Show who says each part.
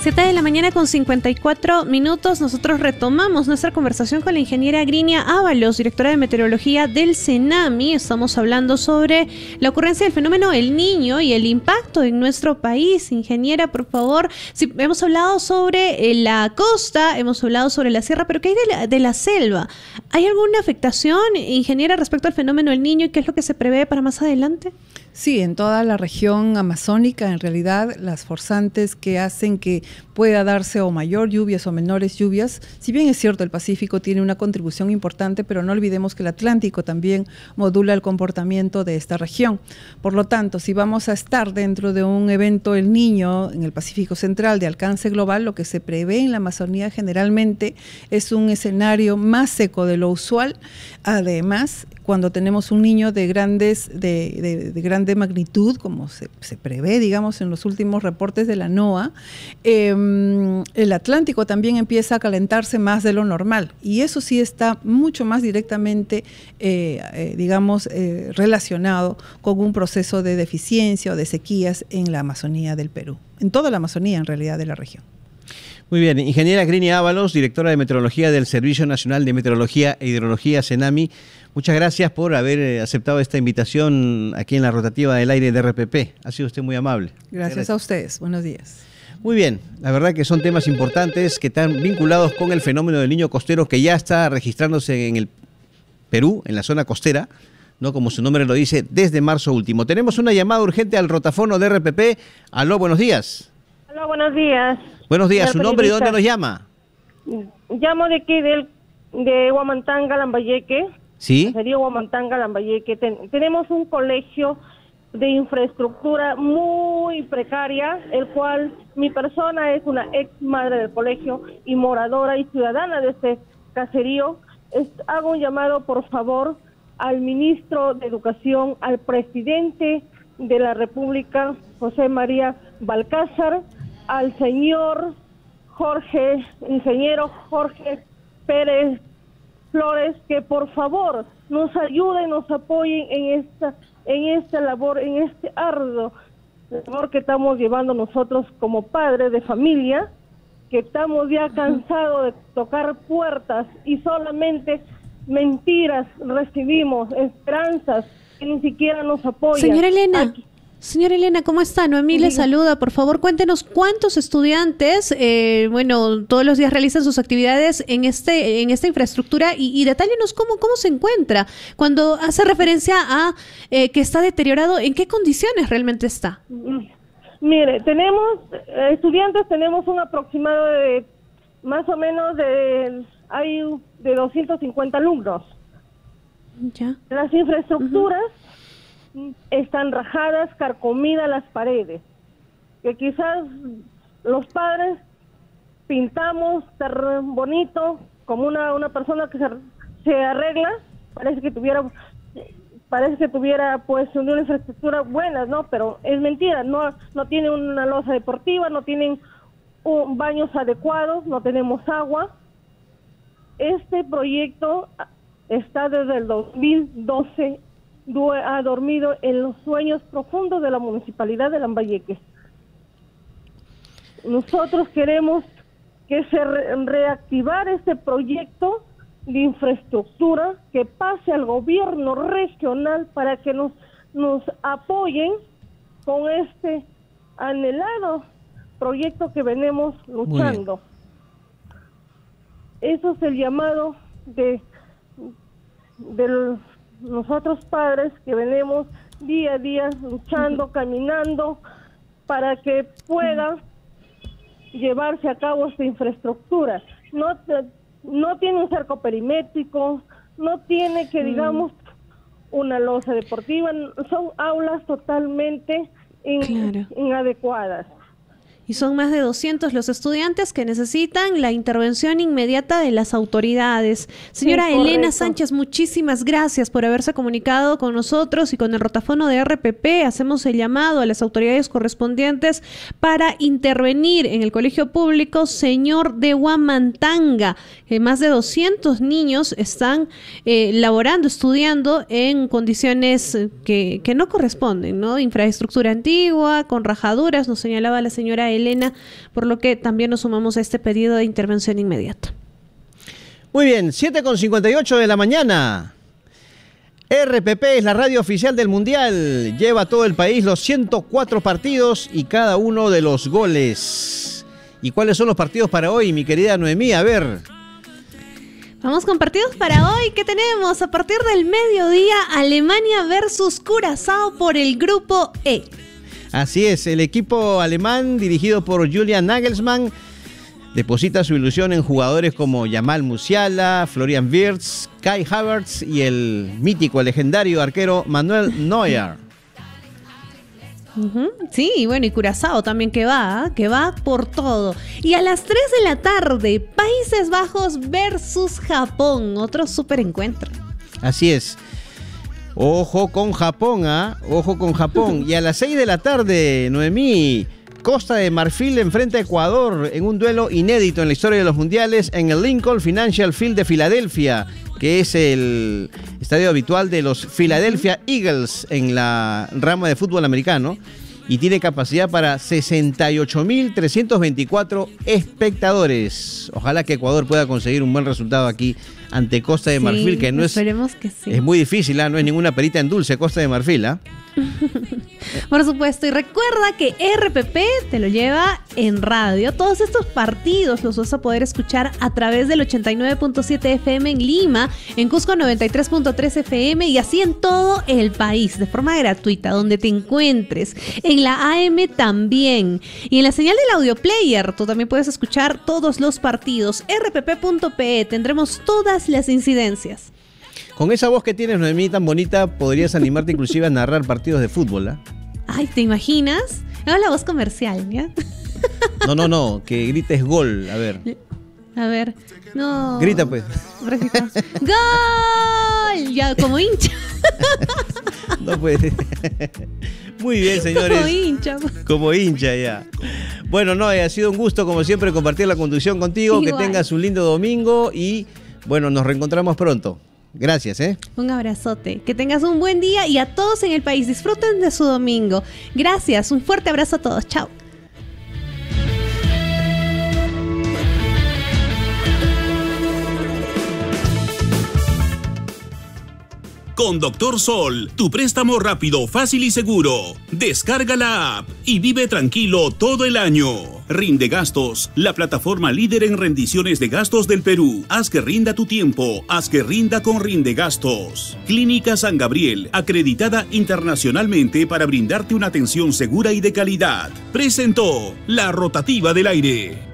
Speaker 1: 7 de la mañana con 54 minutos. Nosotros retomamos nuestra conversación con la ingeniera Grinia Ábalos, directora de meteorología del CENAMI. Estamos hablando sobre la ocurrencia del fenómeno El Niño y el impacto en nuestro país. Ingeniera, por favor, sí, hemos hablado sobre la costa, hemos hablado sobre la sierra, pero ¿qué hay de la selva? ¿Hay alguna afectación, ingeniera, respecto al fenómeno El Niño y qué es lo que se prevé para más adelante?
Speaker 2: Sí, en toda la región amazónica, en realidad, las forzantes que hacen que pueda darse o mayor lluvias o menores lluvias, si bien es cierto, el Pacífico tiene una contribución importante, pero no olvidemos que el Atlántico también modula el comportamiento de esta región. Por lo tanto, si vamos a estar dentro de un evento El Niño en el Pacífico Central de alcance global, lo que se prevé en la Amazonía generalmente es un escenario más seco de lo usual. Además, cuando tenemos un niño de grande magnitud, como se prevé, digamos, en los últimos reportes de la NOAA, el Atlántico también empieza a calentarse más de lo normal. Y eso sí está mucho más directamente, relacionado con un proceso de deficiencia o de sequías en la Amazonía del Perú. En toda la Amazonía, en realidad, de la región.
Speaker 3: Muy bien, ingeniera Grinia Ábalos, directora de meteorología del Servicio Nacional de Meteorología e Hidrología, CENAMI. Muchas gracias por haber aceptado esta invitación aquí en la rotativa del aire de RPP. Ha sido usted muy amable.
Speaker 2: Gracias a ustedes. Buenos días.
Speaker 3: Muy bien, la verdad que son temas importantes que están vinculados con el fenómeno del niño costero que ya está registrándose en el Perú, en la zona costera, ¿no? Como su nombre lo dice, desde marzo último. Tenemos una llamada urgente al rotafono de RPP. Aló, buenos días.
Speaker 4: Aló, buenos días.
Speaker 3: Buenos días, ¿su nombre y dónde nos llama?
Speaker 4: Llamo de aquí de Huamantanga, Lambayeque.
Speaker 3: ¿Sí?
Speaker 4: Sería Huamantanga, Lambayeque. Tenemos un colegio de infraestructura muy precaria, el cual mi persona es una ex madre del colegio y moradora y ciudadana de este caserío. Hago un llamado, por favor, al ministro de Educación, al presidente de la República, José María Balcázar, al señor ingeniero Jorge Pérez Flores, que por favor nos ayuden, nos apoyen en esta labor, en este arduo labor que estamos llevando nosotros como padres de familia, que estamos ya cansados de tocar puertas y solamente mentiras recibimos, esperanzas que ni siquiera nos apoyan.
Speaker 1: Señora Elena, ¿cómo está? Noemí le saluda. Por favor, cuéntenos cuántos estudiantes, todos los días realizan sus actividades en esta infraestructura y detállenos cómo se encuentra. Cuando hace referencia a que está deteriorado, ¿en qué condiciones realmente está?
Speaker 4: Mire, tenemos estudiantes, tenemos un aproximado de más o menos de 250 alumnos.
Speaker 1: Ya.
Speaker 4: Las infraestructuras están rajadas, carcomidas las paredes, que quizás los padres pintamos bonito, como una persona que se arregla, parece que tuviera pues una infraestructura buena, ¿no? Pero es mentira, no tiene una losa deportiva, no tienen baños adecuados, no tenemos agua. Este proyecto está desde el 2012, ha dormido en los sueños profundos de la municipalidad de Lambayeque. Nosotros queremos que se reactivar este proyecto de infraestructura, que pase al gobierno regional para que nos apoyen con este anhelado proyecto que venimos luchando. Eso es el llamado de nosotros padres que venimos día a día luchando, caminando para que pueda llevarse a cabo esta infraestructura. No tiene un cerco perimétrico, no tiene que digamos una losa deportiva, son aulas totalmente inadecuadas.
Speaker 1: Y son más de 200 los estudiantes que necesitan la intervención inmediata de las autoridades. Señora Elena Sánchez, muchísimas gracias por haberse comunicado con nosotros y con el rotafono de RPP. Hacemos el llamado a las autoridades correspondientes para intervenir en el colegio público Señor de Huamantanga. Más de 200 niños están laborando, estudiando en condiciones que no corresponden, ¿no? Infraestructura antigua, con rajaduras, nos señalaba la señora Elena. Elena, por lo que también nos sumamos a este pedido de intervención inmediata.
Speaker 3: Muy bien, 7:58 de la mañana. RPP es la radio oficial del Mundial. Lleva a todo el país los 104 partidos y cada uno de los goles. ¿Y cuáles son los partidos para hoy, mi querida Noemí? A ver.
Speaker 1: Vamos con partidos para hoy. ¿Qué tenemos? A partir del mediodía, Alemania versus Curazao por el grupo E.
Speaker 3: Así es, el equipo alemán dirigido por Julian Nagelsmann deposita su ilusión en jugadores como Jamal Musiala, Florian Wirtz, Kai Havertz y el mítico, legendario arquero Manuel Neuer.
Speaker 1: Sí, bueno, y Curazao también que va por todo. Y a las 3 de la tarde, Países Bajos versus Japón, otro súper encuentro.
Speaker 3: Así es. Ojo con Japón, ojo con Japón. Y a las 6 de la tarde, Noemí, Costa de Marfil enfrenta a Ecuador en un duelo inédito en la historia de los mundiales en el Lincoln Financial Field de Filadelfia, que es el estadio habitual de los Philadelphia Eagles en la rama de fútbol americano, y tiene capacidad para 68.324 espectadores. Ojalá que Ecuador pueda conseguir un buen resultado aquí ante Costa de Marfil, que no
Speaker 1: esperemos que sí.
Speaker 3: Es muy difícil, no es ninguna perita en dulce Costa de Marfil,
Speaker 1: Por supuesto, y recuerda que RPP te lo lleva en radio. Todos estos partidos los vas a poder escuchar a través del 89.7 FM en Lima, en Cusco 93.3 FM y así en todo el país, de forma gratuita, donde te encuentres. En la AM también. Y en la señal del audio player, tú también puedes escuchar todos los partidos. rpp.pe, tendremos todas las incidencias.
Speaker 3: Con esa voz que tienes, Noemí, tan bonita, podrías animarte inclusive a narrar partidos de fútbol,
Speaker 1: Ay, ¿te imaginas? Hago la voz comercial, ¿ya?
Speaker 3: No, que grites gol, a ver.
Speaker 1: A ver, no.
Speaker 3: Grita pues.
Speaker 1: ¡Gol! Ya, como hincha.
Speaker 3: No puede. Muy bien, señores. Como hincha, ya. Bueno, no, ha sido un gusto, como siempre, compartir la conducción contigo. Igual. Que tengas un lindo domingo y, bueno, nos reencontramos pronto. Gracias,
Speaker 1: Un abrazote. Que tengas un buen día y a todos en el país disfruten de su domingo. Gracias. Un fuerte abrazo a todos. Chao.
Speaker 5: Con Doctor Sol, tu préstamo rápido, fácil y seguro. Descarga la app y vive tranquilo todo el año. Rinde Gastos, la plataforma líder en rendiciones de gastos del Perú. Haz que rinda tu tiempo, haz que rinda con Rinde Gastos. Clínica San Gabriel, acreditada internacionalmente para brindarte una atención segura y de calidad. Presentó La Rotativa del Aire.